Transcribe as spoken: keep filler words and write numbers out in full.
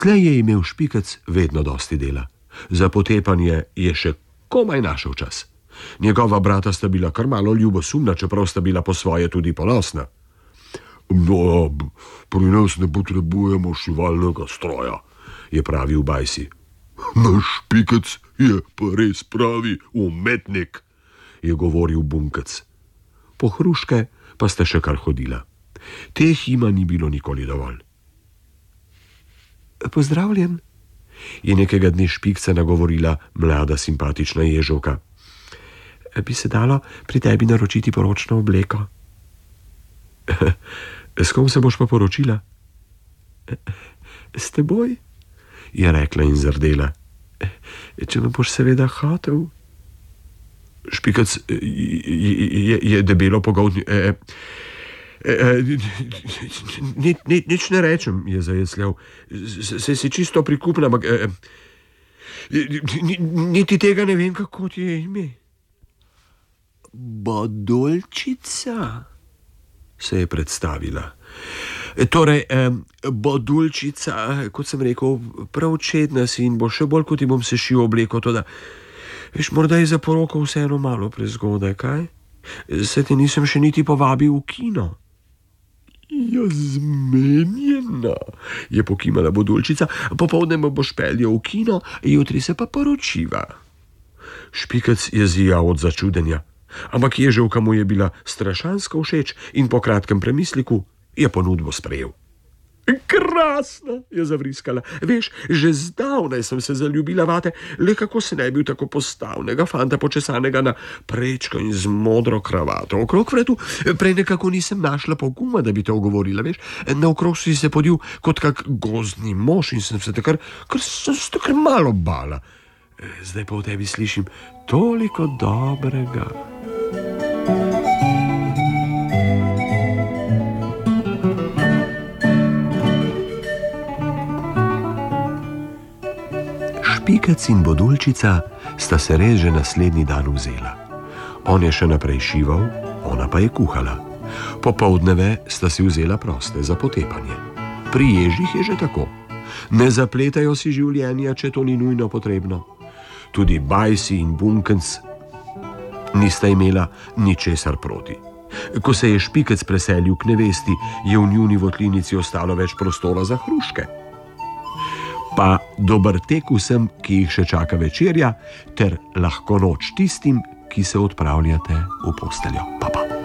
Tle je imel Špikec vedno dosti dela. Za potepanje je še komaj našel čas. Njegova brata sta bila kar malo ljubosumna, čeprav sta bila po svoje tudi ponosna. No, pri nas ne potrebujemo šivalnega stroja, je pravil Bajsi. Naš Špikec je pa res pravi umetnik, je govoril Bunkec. Po hruške pa sta še kar hodila. Teh jima ni bilo nikoli dovolj. Pozdravljen, je nekega dne Špikca nagovorila mlada simpatična ježovka. Bi se dalo pri tebi naročiti poročno obleko? S kom se boš pa poročila? S teboj, je rekla in zardela. Če me boš seveda hotel. Špikec je, je debelo pogoltnil. E, e, e, ni, ni, nič ne rečem, je zajecljal. Se si čisto prikupna, ampak e, niti tega ne vem, kako ti je ime. Bodulčica, se je predstavila. Torej, eh, Bodulčica, kot sem rekel, prav čedna si in bo še bolj, kot ti bom sešil obleko, toda, veš, morda je za poroko vseeno malo prezgodaj, kaj? Se te nisem še niti povabil v kino. Ja, zmenjena, je pokimala Bodulčica, popoldne me boš peljal v kino, jutri se pa poročiva. Špikec je zijal od začudenja, ampak ježevka mu je bila strašansko všeč in po kratkem premisliku je ponudbo sprejel. Krasna, je zavriskala. Veš, že zdavnaj sem se zaljubila vate, le kako se ne bil tako postavnega fanta, počesanega na prečko in z modro kravato okrog vratu. Prej nekako nisem našla poguma, da bi te ogovorila, veš. Naokrog si se podil kot kak gozdni mož in sem se te kar, kar, sem se te kar malo bala. Zdaj pa v tebi slišim toliko dobrega. Špikec in Bodulčica sta se res že naslednji dan vzela. On je še naprej šival, ona pa je kuhala. Popoldneve sta si vzela proste za potepanje. Pri ježih je že tako. Ne zapletajo si življenja, če to ni nujno potrebno. Tudi Bajsi in Bunkenc nista imela ničesar proti. Ko se je Špikec preselil k nevesti, je v njuni votlinici ostalo več prostora za hruške. Pa dober tek vsem, ki jih še čaka večerja, ter lahko noč tistim, ki se odpravljate v posteljo. Pa, pa.